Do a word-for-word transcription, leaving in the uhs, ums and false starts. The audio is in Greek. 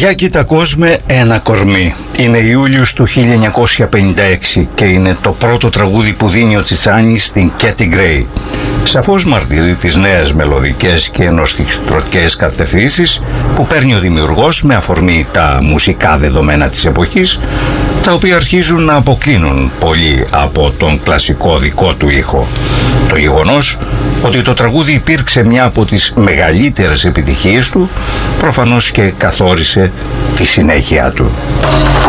Για κοίτα κόσμε ένα κορμί. Είναι Ιούλιος του χίλια εννιακόσια πενήντα έξι και είναι το πρώτο τραγούδι που δίνει ο Τσιτσάνης στην Κέτι Γκρέι. Σαφώς μαρτυρεί τις νέες μελωδικές και νοστιχτρωτικές κατευθύνσεις που παίρνει ο δημιουργός με αφορμή τα μουσικά δεδομένα της εποχής, τα οποία αρχίζουν να αποκλίνουν πολύ από τον κλασικό δικό του ήχο. Το γεγονός ότι το τραγούδι υπήρξε μια από τις μεγαλύτερες επιτυχίες του προφανώς και καθόρισε τη συνέχεια του.